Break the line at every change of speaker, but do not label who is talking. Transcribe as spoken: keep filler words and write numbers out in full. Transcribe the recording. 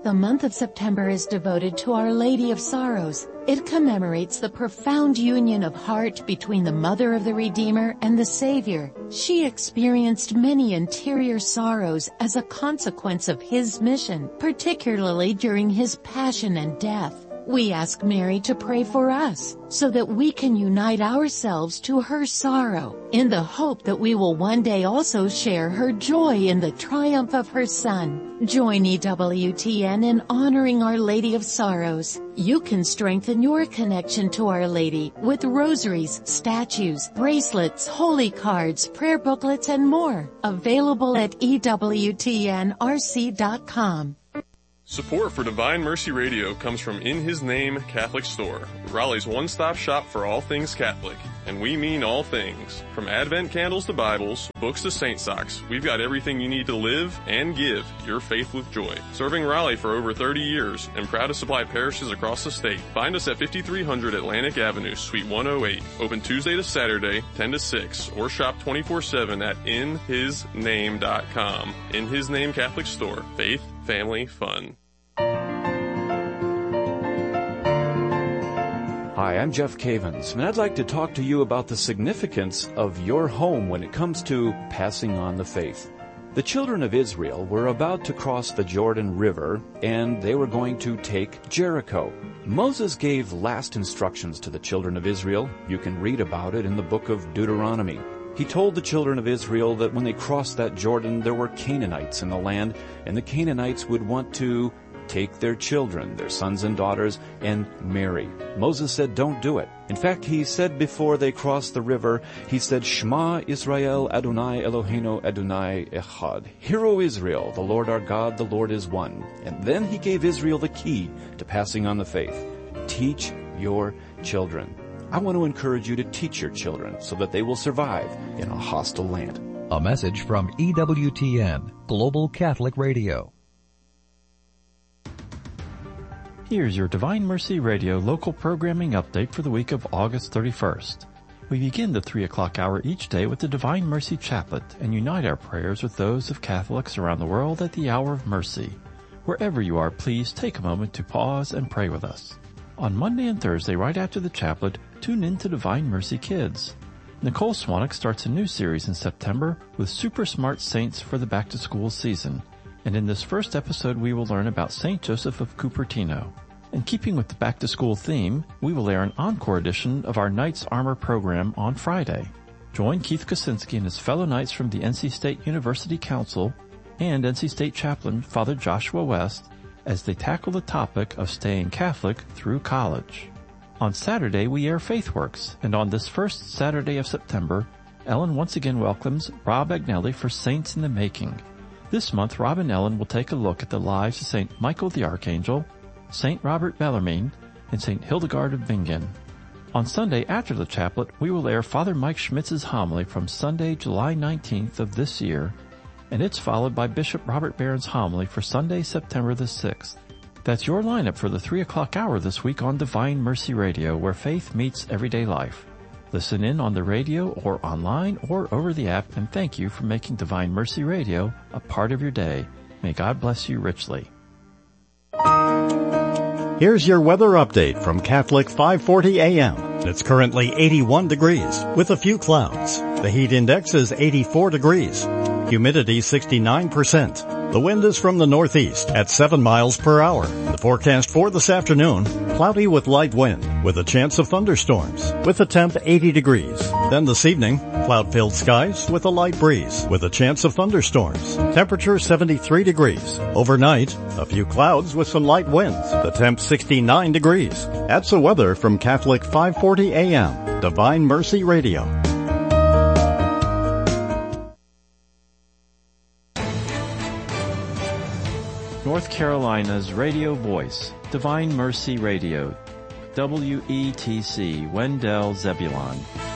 The month of September is devoted to Our Lady of Sorrows. It commemorates the profound union of heart between the Mother of the Redeemer and the Savior. She experienced many interior sorrows as a consequence of His mission, particularly during His passion and death. We ask Mary to pray for us, so that we can unite ourselves to her sorrow, in the hope that we will one day also share her joy in the triumph of her Son. Join E W T N in honoring Our Lady of Sorrows. You can strengthen your connection to Our Lady with rosaries, statues, bracelets, holy cards, prayer booklets, and more. Available at E W T N R C dot com.
Support for Divine Mercy Radio comes from In His Name Catholic Store, Raleigh's one-stop shop for all things Catholic. And we mean all things. From Advent candles to Bibles, books to saint socks, we've got everything you need to live and give your faith with joy. Serving Raleigh for over thirty years and proud to supply parishes across the state. Find us at fifty-three hundred Atlantic Avenue, Suite one oh eight. Open Tuesday to Saturday, ten to six, or shop twenty-four seven at in his name dot com. In His Name Catholic Store. Faith, family, fun.
Hi, I'm Jeff Cavins, and I'd like to talk to you about the significance of your home when it comes to passing on the faith. The children of Israel were about to cross the Jordan River, and they were going to take Jericho. Moses gave last instructions to the children of Israel. You can read about it in the book of Deuteronomy. He told the children of Israel that when they crossed that Jordan, there were Canaanites in the land, and the Canaanites would want to take their children, their sons and daughters, and marry. Moses said, don't do it. In fact, he said before they crossed the river, he said, Shema Israel Adonai Eloheinu Adonai Echad. Hear, O Israel, the Lord our God, the Lord is one. And then he gave Israel the key to passing on the faith. Teach your children. I want to encourage you to teach your children so that they will survive in a hostile land.
A message from E W T N, Global Catholic Radio.
Here's your Divine Mercy Radio local programming update for the week of August thirty-first. We begin the three o'clock hour each day with the Divine Mercy Chaplet and unite our prayers with those of Catholics around the world at the hour of mercy. Wherever you are, please take a moment to pause and pray with us. On Monday and Thursday, right after the chaplet, tune in to Divine Mercy Kids. Nicole Swanwick starts a new series in September with super smart saints for the back-to-school season. And in this first episode, we will learn about Saint Joseph of Cupertino. And keeping with the back-to-school theme, we will air an encore edition of our Knights Armor program on Friday. Join Keith Kosinski and his fellow Knights from the N C State University Council and N C State Chaplain Father Joshua West as they tackle the topic of staying Catholic through college. On Saturday, we air FaithWorks, and on this first Saturday of September, Ellen once again welcomes Rob Agnelli for Saints in the Making. This month, Rob and Ellen will take a look at the lives of Saint Michael the Archangel, Saint Robert Bellarmine, and Saint Hildegard of Bingen. On Sunday after the chaplet, we will air Father Mike Schmitz's homily from Sunday, July nineteenth of this year, and it's followed by Bishop Robert Barron's homily for Sunday, September the sixth. That's your lineup for the three o'clock hour this week on Divine Mercy Radio, where faith meets everyday life. Listen in on the radio or online or over the app, and thank you for making Divine Mercy Radio a part of your day. May God bless you richly.
Here's your weather update from Catholic five forty A M. It's currently eighty-one degrees with a few clouds. The heat index is eighty-four degrees. Humidity sixty-nine percent. The wind is from the northeast at seven miles per hour. The forecast for this afternoon, cloudy with light wind with a chance of thunderstorms with a temp eighty degrees. Then this evening, cloud-filled skies with a light breeze with a chance of thunderstorms. Temperature seventy-three degrees. Overnight, a few clouds with some light winds. The temp sixty-nine degrees. That's the weather from Catholic five forty A M, Divine Mercy Radio.
North Carolina's radio voice, Divine Mercy Radio, W E T C, Wendell Zebulon.